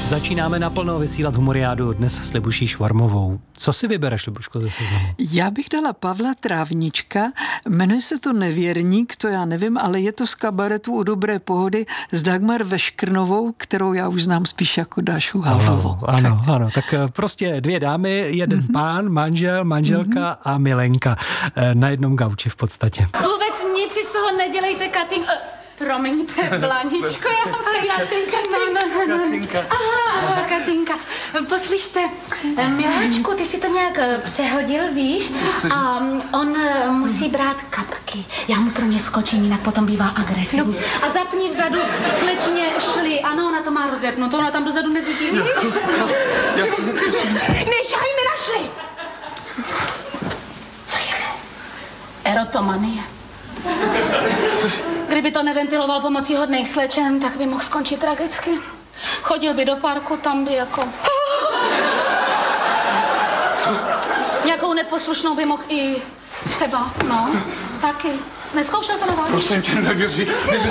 Začínáme naplno vysílat Humoriádu dnes s Libuší Švarmovou. Co si vybereš, Libuško, ze seznamu? Já bych dala Pavla Trávnička, jmenuje se to Nevěrník, to já nevím, ale je to z kabaretu U dobré pohody s Dagmar Veškrnovou, kterou já už znám spíš jako Dášu Havlovou. Ano, tak prostě dvě dámy, jeden pán, manžel, manželka a milenka na jednom gauči v podstatě. Vůbec nic si z toho nedělejte, Katinko. Promiňte, Bláničko, já jsem Katinka. Aha, Katinka. Poslyšte, miláčku, ty si to nějak přehodil, víš? A on musí brát kapky. Já mu pro ně skočím, jinak potom bývá agresivní. A zapni vzadu slečně šli. Ano, ona to má rozepnuto, ona tam dozadu nevidí. Nešahaj mi na šli! Co je mu? Erotomanie. Kdyby to neventiloval pomocí hodných slečen, tak by mohl skončit tragicky. Chodil by do parku, tam by jako... Nějakou neposlušnou by mohl i třeba, no, taky. Neskoušel to na vás? Prosím tě, nevěří.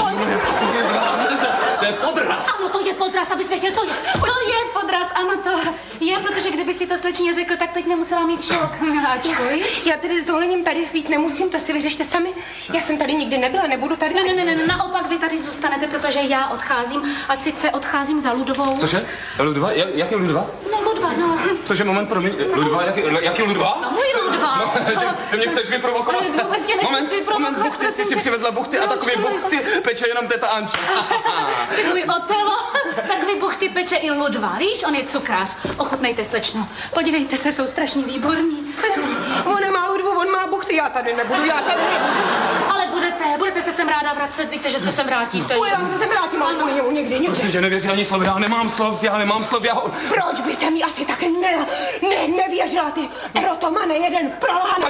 To je podraz. Ano, to je podraz, abys věděl, to je podraz, ano, to je, protože kdyby si to slečně řekl, tak teď nemusela mít šok, miláčku, víš? Já tedy s dovolením tady být nemusím, to si vyřešte sami. Já jsem tady nikdy nebyla, nebudu tady... Ne, naopak vy tady zůstanete, protože já odcházím a sice odcházím za Ludovou. Cože? Ludva? Jak je Ludva? No, Ludva, no. Cože, moment, promiň, Ludva, jak je Ludva? No, můj Ludva. No, ty mě chceš vyprovokovat? Ale vůbec tě nechci vyprovokovat, buchty, ty prosím si tě. přivezla buchty a takový buchty peče jenom teta Anča. Ty můj Otelo, takový buchty peče i Ludva, víš, on je cukrář. Ochutnejte, slečno. Podívejte se, jsou strašně výborní. Ona má Ludvu, on má buchty, já tady nebudu. Ale budete se sem ráda vracet, víte, že se sem vrátíte. Já se sem vrátím, ale u němu někdy. Prosím tě, nevěří ani slov, já nemám slov. Proč by se mi asi tak nevěřila, ty erotomane, jeden prolhaný.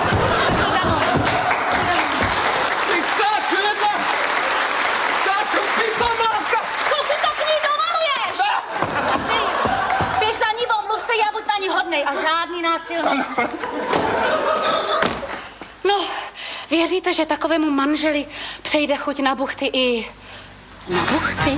Co si tak ní dovoluješ? Běž za ní, omluv se, já buď na ní hodnej a žádný násilnosti. No, věříte, že takovému manželi přejde chuť na buchty i na buchty?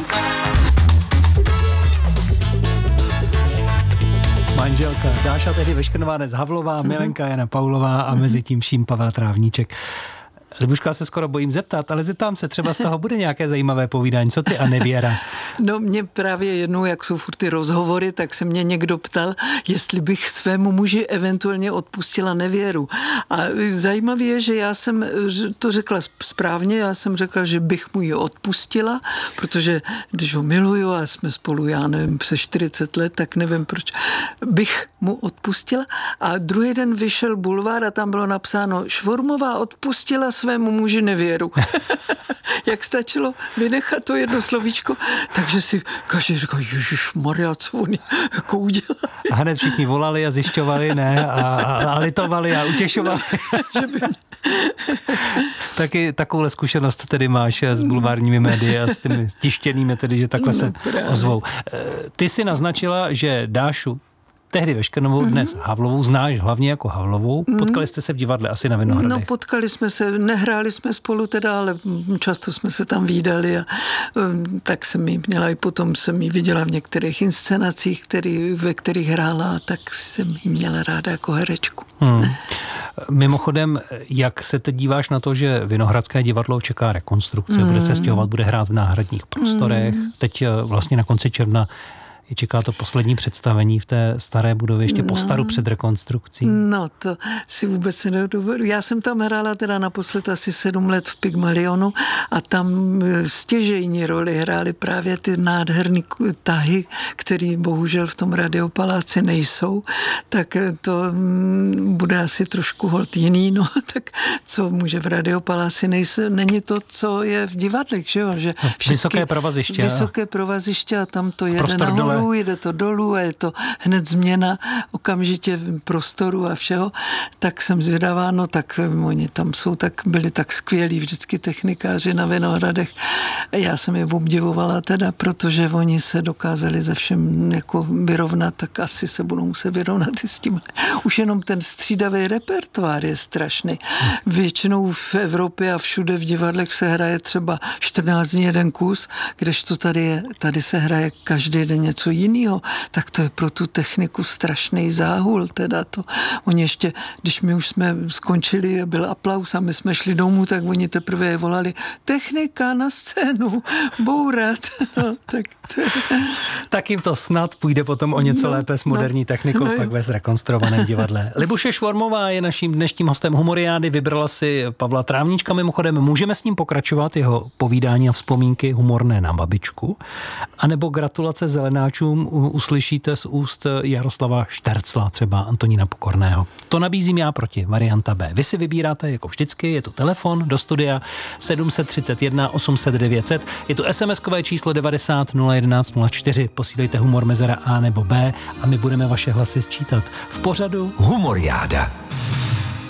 Manželka Dáša tehdy Veškrnová, dnes Havlová, milenka Jana Paulová a mezi tím vším Pavel Trávníček. Libuška, já se skoro bojím zeptat, ale zeptám se, třeba z toho bude nějaké zajímavé povídání. Co ty a nevěra? No mě právě jednou, jak jsou furt ty rozhovory, tak se mě někdo ptal, jestli bych svému muži eventuálně odpustila nevěru. A zajímavé je, že já jsem to řekla správně, já jsem řekla, že bych mu ji odpustila, protože když ho miluju a jsme spolu, já nevím, přes 40 let, tak nevím, proč bych mu odpustila. A druhý den vyšel Bulvár a tam bylo napsáno, Švormová odpustila svému muži nevěru. Jak stačilo vynechat to jedno slovíčko, takže si každý říkal, ježišmarja, co oni jako udělali. A hned všichni volali a zjišťovali, ne? A litovali a utěšovali. Taky takovouhle zkušenost tedy máš s bulvárními médii a s těmi tištěnými, tedy, že takhle se ozvou. Ty si naznačila, že Dášu tehdy Veškrnovou, dnes Havlovou, znáš hlavně jako Havlovou. Potkali jste se v divadle asi na Vinohradech. No, potkali jsme se, nehráli jsme spolu teda, ale často jsme se tam vídali a tak jsem ji měla i potom jsem ji viděla v některých inscenacích, ve kterých hrála, tak jsem ji měla ráda jako herečku. Mimochodem, jak se teď díváš na to, že Vinohradské divadlo čeká rekonstrukce, bude se stěhovat, bude hrát v náhradních prostorech, teď vlastně na konci června čeká to poslední představení v té staré budově, ještě po staru před rekonstrukcí. No, to si vůbec nedovedu. Já jsem tam hrála teda naposled asi 7 let v Pygmalionu a tam stěžejní roli hrály právě ty nádherný tahy, které bohužel v tom Radiopaláci nejsou, tak to bude asi trošku holt jiný, no, tak co může v Radiopaláci není to, co je v divadlech, že jo? Že vysoké provaziště. Vysoké provaziště a tam to jede nahoru, jde to dolů a je to hned změna okamžitě prostoru a všeho, tak jsem zvědavá, no tak oni tam byli tak skvělí vždycky technikáři na Vinohradech. Já jsem je obdivovala teda, protože oni se dokázali ze všem jako vyrovnat, tak asi se budou muset vyrovnat i s tím. Už jenom ten střídavý repertoár je strašný. Většinou v Evropě a všude v divadlech se hraje třeba 14 dní jeden kus, kdežto tady se hraje každý den něco něco jiného, tak to je pro tu techniku strašný záhul. Teda to. Oni ještě, když my už jsme skončili, byl aplaus a my jsme šli domů, tak oni teprve volali technika na scénu, bourat. No, tak jim to snad půjde potom o něco lépe s moderní technikou, pak ve zrekonstruovaném divadle. Libuše Švormová je naším dnešním hostem Humoriády, vybrala si Pavla Trávníčka, mimochodem můžeme s ním pokračovat, jeho povídání a vzpomínky humorné na babičku, anebo gratulace zelenáčům uslyšíte z úst Jaroslava Štercla, třeba Antonína Pokorného. To nabízím já proti, varianta B. Vy si vybíráte jako vždycky, je to telefon do studia 731 800 900, je to SMS-kové číslo 90 011 04, posílejte humor mezera A nebo B a my budeme vaše hlasy sčítat v pořadu Humoriáda.